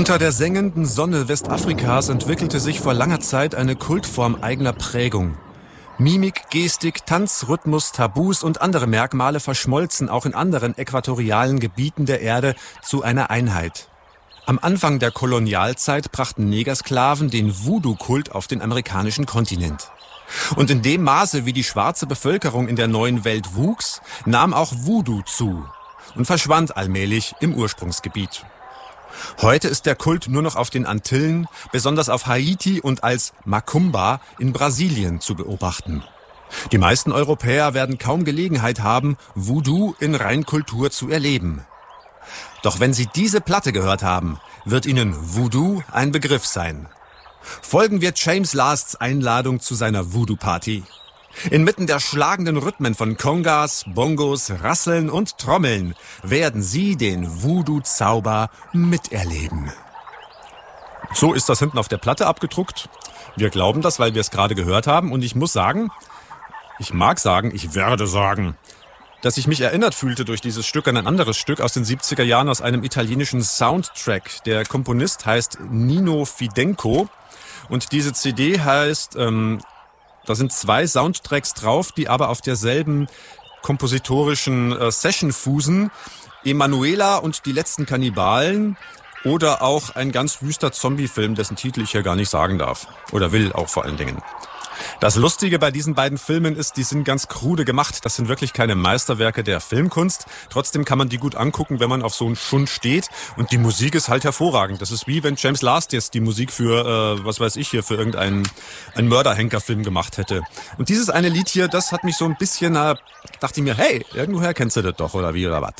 Unter der sengenden Sonne Westafrikas entwickelte sich vor langer Zeit eine Kultform eigener Prägung. Mimik, Gestik, Tanz, Rhythmus, Tabus und andere Merkmale verschmolzen auch in anderen äquatorialen Gebieten der Erde zu einer Einheit. Am Anfang der Kolonialzeit brachten Negersklaven den Voodoo-Kult auf den amerikanischen Kontinent. Und in dem Maße, wie die schwarze Bevölkerung in der neuen Welt wuchs, nahm auch Voodoo zu und verschwand allmählich im Ursprungsgebiet. Heute ist der Kult nur noch auf den Antillen, besonders auf Haiti und als Macumba in Brasilien zu beobachten. Die meisten Europäer werden kaum Gelegenheit haben, Voodoo in Reinkultur zu erleben. Doch wenn Sie diese Platte gehört haben, wird Ihnen Voodoo ein Begriff sein. Folgen wir James Lasts Einladung zu seiner Voodoo-Party. Inmitten der schlagenden Rhythmen von Congas, Bongos, Rasseln und Trommeln werden Sie den Voodoo-Zauber miterleben. So ist das hinten auf der Platte abgedruckt. Wir glauben das, weil wir es gerade gehört haben. Und ich muss sagen, ich werde sagen, dass ich mich erinnert fühlte durch dieses Stück an ein anderes Stück aus den 70er Jahren aus einem italienischen Soundtrack. Der Komponist heißt Nino Fidenco und diese CD heißt... Da sind 2 Soundtracks drauf, die aber auf derselben kompositorischen Session fußen. Emanuela und die letzten Kannibalen oder auch ein ganz wüster Zombie-Film, dessen Titel ich hier gar nicht sagen darf. Oder will auch vor allen Dingen. Das Lustige bei diesen beiden Filmen ist, die sind ganz krude gemacht. Das sind wirklich keine Meisterwerke der Filmkunst. Trotzdem kann man die gut angucken, wenn man auf so einen Schund steht. Und die Musik ist halt hervorragend. Das ist wie wenn James Last jetzt die Musik für, für irgendeinen Mörderhenker-Film gemacht hätte. Und dieses eine Lied hier, das hat mich so ein bisschen, dachte ich mir, hey, irgendwoher kennst du das doch, oder wie, oder was?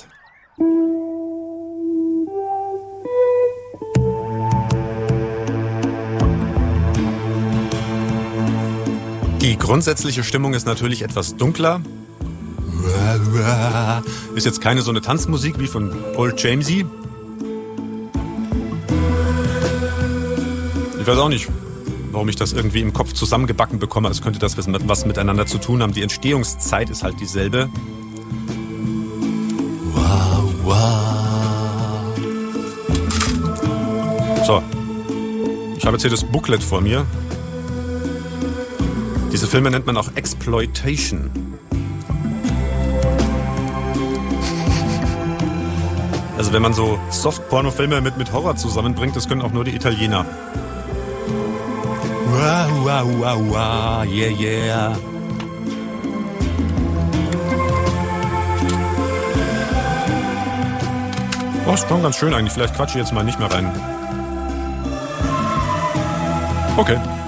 Die grundsätzliche Stimmung ist natürlich etwas dunkler. Ist jetzt keine so eine Tanzmusik wie von Paul Jamesy. Ich weiß auch nicht, warum ich das irgendwie im Kopf zusammengebacken bekomme. Es könnte das was miteinander zu tun haben. Die Entstehungszeit ist halt dieselbe. So, ich habe jetzt hier das Booklet vor mir. Diese Filme nennt man auch Exploitation. Also wenn man so Soft-Porno-Filme mit Horror zusammenbringt, das können auch nur die Italiener. Wow, wow, wow, wow, yeah, yeah. Oh, ist schon ganz schön eigentlich. Vielleicht quatsche ich jetzt mal nicht mehr rein. Okay.